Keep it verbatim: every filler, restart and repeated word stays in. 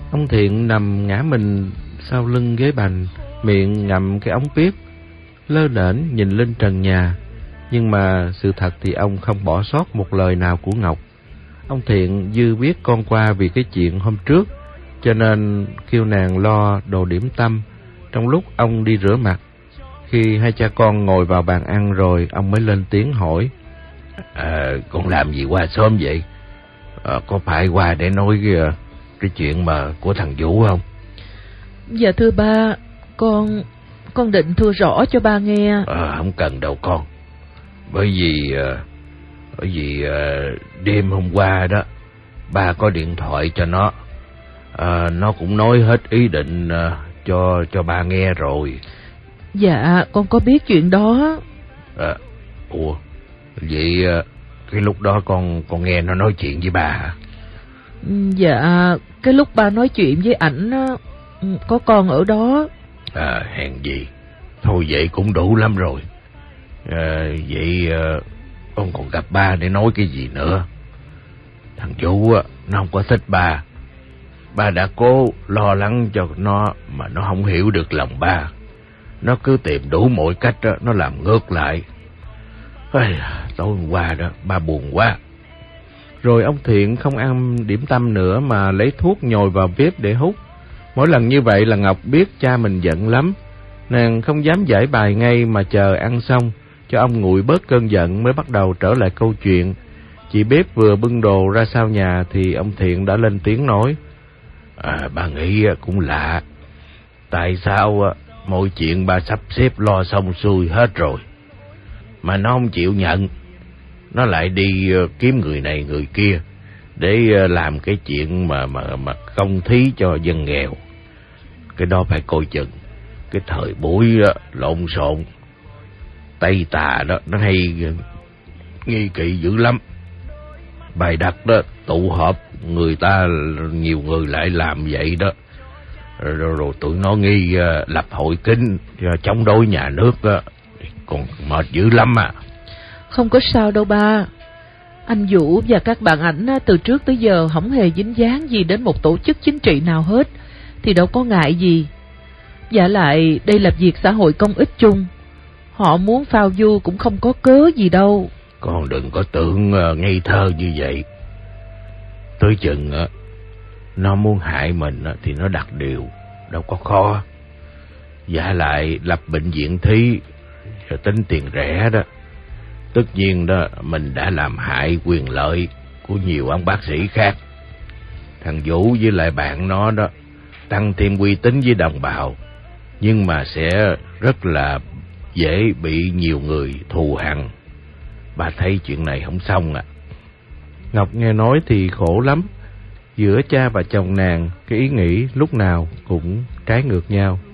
Ông Thiện nằm ngã mình sau lưng ghế bành, miệng ngậm cái ống piếp, lơ đễnh nhìn lên trần nhà. Nhưng mà sự thật thì ông không bỏ sót một lời nào của Ngọc. Ông Thiện dư biết con qua vì cái chuyện hôm trước, cho nên kêu nàng lo đồ điểm tâm trong lúc ông đi rửa mặt. Khi hai cha con ngồi vào bàn ăn rồi, ông mới lên tiếng hỏi: à, Con làm gì qua sớm vậy? À, có phải qua để nói cái, cái chuyện mà của thằng Vũ không? Dạ thưa ba, con con định thưa rõ cho ba nghe. À, không cần đâu con. Bởi vì Bởi vì đêm hôm qua đó, ba có điện thoại cho nó. à, Nó cũng nói hết ý định cho cho ba nghe rồi. Dạ con có biết chuyện đó. à, Ủa vậy cái lúc đó con con nghe nó nói chuyện với ba hả? Dạ cái lúc ba nói chuyện với ảnh có con ở đó. À hèn gì. Thôi vậy cũng đủ lắm rồi. à, Vậy con còn gặp ba để nói cái gì nữa? Thằng Vũ nó không có thích ba. Ba đã cố lo lắng cho nó mà nó không hiểu được lòng ba. Nó cứ tìm đủ mọi cách đó, nó làm ngược lại. Ây, tối hôm qua đó ba buồn quá. Rồi ông Thiện không ăn điểm tâm nữa mà lấy thuốc nhồi vào bếp để hút. Mỗi lần như vậy là Ngọc biết cha mình giận lắm. Nàng không dám giải bài ngay mà chờ ăn xong cho ông nguội bớt cơn giận mới bắt đầu trở lại câu chuyện. Chị bếp vừa bưng đồ ra sau nhà thì ông Thiện đã lên tiếng nói: à, Ba nghĩ cũng lạ. Tại sao mọi chuyện ba sắp xếp lo xong xuôi hết rồi mà nó không chịu nhận? Nó lại đi kiếm người này người kia để làm cái chuyện mà mà mà công thí cho dân nghèo. Cái đó phải coi chừng. Cái thời buổi đó, lộn xộn Tây Tà đó, nó hay nghi kỵ dữ lắm. Bài đặt đó tụ họp người ta, nhiều người lại làm vậy đó, rồi, rồi, rồi tụi nó nghi uh, lập hội kín uh, chống đối nhà nước uh, còn mệt dữ lắm à. Không có sao đâu ba. Anh Vũ và các bạn ảnh từ trước tới giờ không hề dính dáng gì đến một tổ chức chính trị nào hết, thì đâu có ngại gì. Và lại đây là việc xã hội công ích chung, họ muốn phao du cũng không có cớ gì đâu. Con đừng có tưởng uh, ngây thơ như vậy. Tới chừng uh, nó muốn hại mình uh, thì nó đặt điều, đâu có khó. Và lại lập bệnh viện thí rồi tính tiền rẻ đó, tất nhiên đó mình đã làm hại quyền lợi của nhiều ông bác sĩ khác. Thằng Vũ với lại bạn nó đó tăng thêm uy tín với đồng bào, nhưng mà sẽ rất là dễ bị nhiều người thù hằn. Bà thấy chuyện này không xong à. Ngọc nghe nói thì khổ lắm. Giữa cha và chồng nàng, cái ý nghĩ lúc nào cũng trái ngược nhau.